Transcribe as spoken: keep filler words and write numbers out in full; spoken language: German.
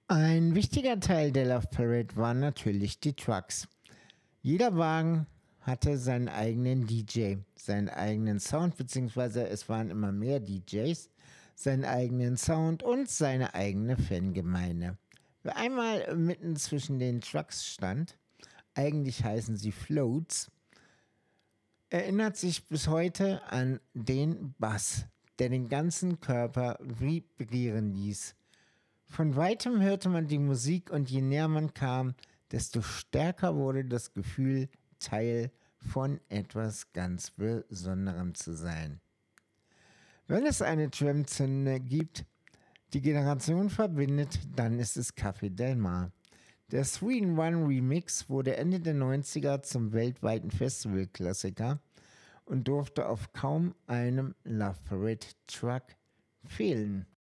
Ein wichtiger Teil der Love Parade waren natürlich die Trucks. Jeder Wagen hatte seinen eigenen D J, seinen eigenen Sound, beziehungsweise es waren immer mehr D Js, seinen eigenen Sound und seine eigene Fangemeinde. Wer einmal mitten zwischen den Trucks stand, eigentlich heißen sie Floats, erinnert sich bis heute an den Bass, der den ganzen Körper vibrieren ließ. Von weitem hörte man die Musik und je näher man kam, desto stärker wurde das Gefühl, Teil von etwas ganz Besonderem zu sein. Wenn es eine Tram-Zünde gibt, die Generation verbindet, dann ist es Café Del Mar. Der three in one Remix wurde Ende der neunziger zum weltweiten Festivalklassiker und durfte auf kaum einem Love Parade Truck fehlen.